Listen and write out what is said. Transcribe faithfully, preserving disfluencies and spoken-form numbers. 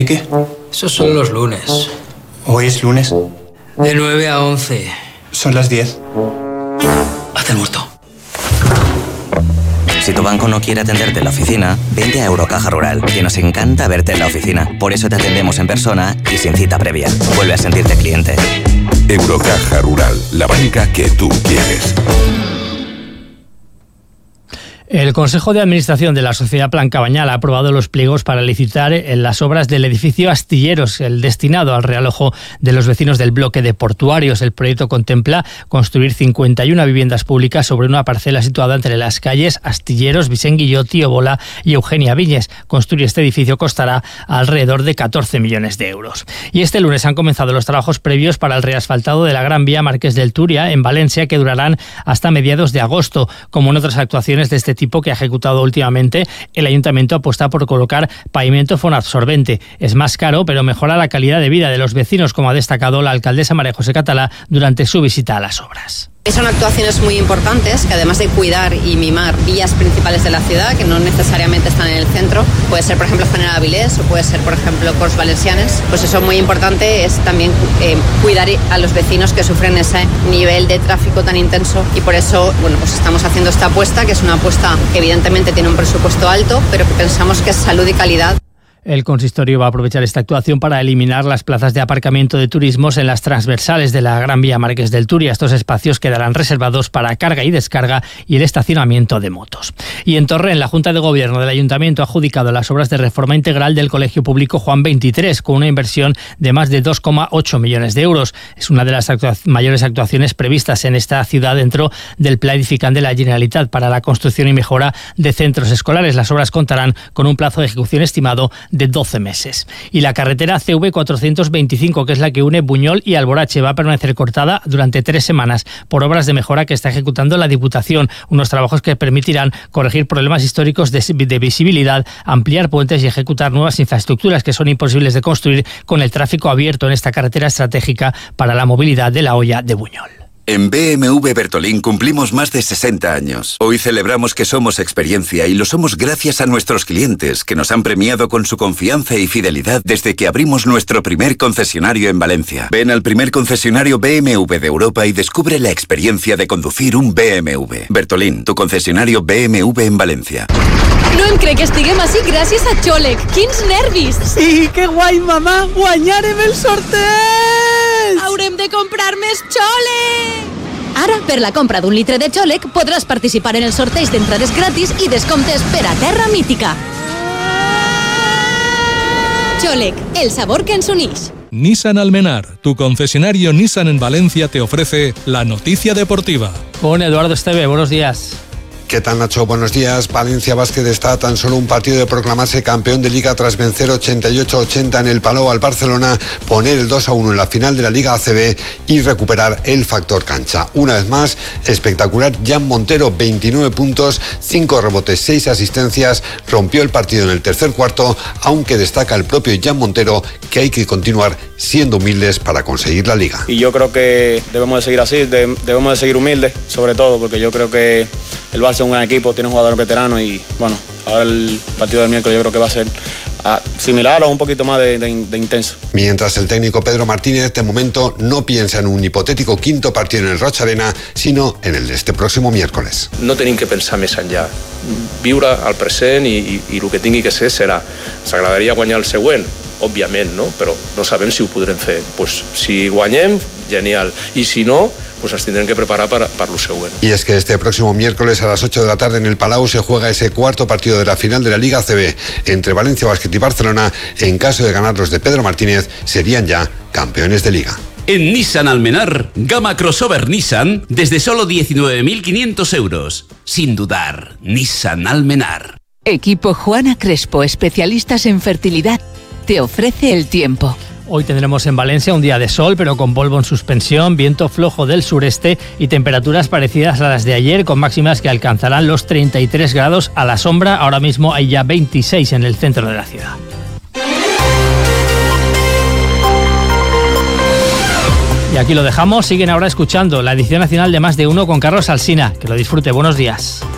¿Y qué? Esos son los lunes. Hoy es lunes. De nueve a once. Son las diez. Haz el muerto. Si tu banco no quiere atenderte en la oficina, vente a Eurocaja Rural, que nos encanta verte en la oficina. Por eso te atendemos en persona y sin cita previa. Vuelve a sentirte cliente. Eurocaja Rural, la banca que tú quieres. El Consejo de Administración de la Sociedad Plan Cabañal ha aprobado los pliegos para licitar en las obras del edificio Astilleros, el destinado al realojo de los vecinos del bloque de Portuarios. El proyecto contempla construir cincuenta y una viviendas públicas sobre una parcela situada entre las calles Astilleros, Vicent Guillot, Tío Bola y Eugenia Viñes. Construir este edificio costará alrededor de catorce millones de euros. Y este lunes han comenzado los trabajos previos para el reasfaltado de la Gran Vía Marqués del Turia en Valencia, que durarán hasta mediados de agosto. Como en otras actuaciones de este tipo tipo que ha ejecutado últimamente, el Ayuntamiento apuesta por colocar pavimento fonabsorbente. Es más caro, pero mejora la calidad de vida de los vecinos, como ha destacado la alcaldesa María José Catalá durante su visita a las obras. Son actuaciones muy importantes que, además de cuidar y mimar vías principales de la ciudad, que no necesariamente están en el centro, puede ser por ejemplo General Avilés o puede ser por ejemplo Corts Valencianes, pues eso muy importante es también eh, cuidar a los vecinos que sufren ese nivel de tráfico tan intenso, y por eso bueno, pues estamos haciendo esta apuesta, que es una apuesta que evidentemente tiene un presupuesto alto, pero que pensamos que es salud y calidad. El consistorio va a aprovechar esta actuación para eliminar las plazas de aparcamiento de turismos en las transversales de la Gran Vía Marqués del Turia. Estos espacios quedarán reservados para carga y descarga y el estacionamiento de motos. Y en Torrent, la Junta de Gobierno del Ayuntamiento ha adjudicado las obras de reforma integral del Colegio Público Juan veintitrés, con una inversión de más de dos coma ocho millones de euros. Es una de las actua- mayores actuaciones previstas en esta ciudad dentro del Pla Edificant de la Generalitat para la construcción y mejora de centros escolares. Las obras contarán con un plazo de ejecución estimado de doce meses. Y la carretera C V cuatrocientos veinticinco, que es la que une Buñol y Alborache, va a permanecer cortada durante tres semanas por obras de mejora que está ejecutando la Diputación. Unos trabajos que permitirán corregir problemas históricos de, de visibilidad, ampliar puentes y ejecutar nuevas infraestructuras que son imposibles de construir con el tráfico abierto en esta carretera estratégica para la movilidad de la Hoya de Buñol. En B M W Bertolín cumplimos más de sesenta años. Hoy celebramos que somos experiencia, y lo somos gracias a nuestros clientes, que nos han premiado con su confianza y fidelidad desde que abrimos nuestro primer concesionario en Valencia. Ven al primer concesionario B M W de Europa y descubre la experiencia de conducir un B M W. Bertolín, tu concesionario B M W en Valencia. No em crec que estiguem així gràcies a Xolec. Quins nervis! Sí, que guai, mamà! Guanyarem el sorteig! Haurem de comprar més Xolec! Ara, per la compra d'un litre de Xolec, podràs participar en el sorteig d'entrades gratis i descomptes per a Terra Mítica. Xolec, el sabor que ens unix. Nissan Almenar, tu concesionario Nissan en Valencia, te ofrece la noticia deportiva. Con Eduardo Esteve, buenos días. ¿Qué tal, Nacho? Buenos días. Valencia Basket está a tan solo un partido de proclamarse campeón de Liga tras vencer ochenta y ocho a ochenta en el Palau al Barcelona, poner el dos a uno en la final de la Liga A C B y recuperar el factor cancha. Una vez más, espectacular Jan Montero, veintinueve puntos, cinco rebotes, seis asistencias, rompió el partido en el tercer cuarto, aunque destaca el propio Jan Montero que hay que continuar siendo humildes para conseguir la Liga. Y yo creo que debemos de seguir así, de, debemos de seguir humildes, sobre todo porque yo creo que el Barça es un gran equipo, tiene un jugador veterano y bueno, ahora el partido del miércoles yo creo que va a ser uh, similar o un poquito más de, de, de intenso. Mientras el técnico Pedro Martínez de momento no piensa en un hipotético quinto partido en el Roig Arena, sino en el de este próximo miércoles. No tenim que pensar més enllà, viure al present i, i, i el que tingui que ser serà. S'agradaria guanyar el següent, òbviament, no? Però no sabem si ho podrem fer. Pues, si guanyem, genial, i si no, pues nos tendrán que preparar para, para lo següent. Y es que este próximo miércoles a las ocho de la tarde en el Palau se juega ese cuarto partido de la final de la Liga A C B entre Valencia Basket y Barcelona. En caso de ganar los de Pedro Martínez, serían ya campeones de Liga. En Nissan Almenar, gama crossover Nissan desde solo diecinueve mil quinientos euros. Sin dudar, Nissan Almenar. Equipo Juana Crespo, especialistas en fertilidad, te ofrece el tiempo. Hoy tendremos en Valencia un día de sol, pero con polvo en suspensión, viento flojo del sureste y temperaturas parecidas a las de ayer, con máximas que alcanzarán los treinta y tres grados a la sombra. Ahora mismo hay ya veintiséis en el centro de la ciudad. Y aquí lo dejamos. Siguen ahora escuchando la edición nacional de Más de Uno con Carlos Alsina. Que lo disfrute. Buenos días.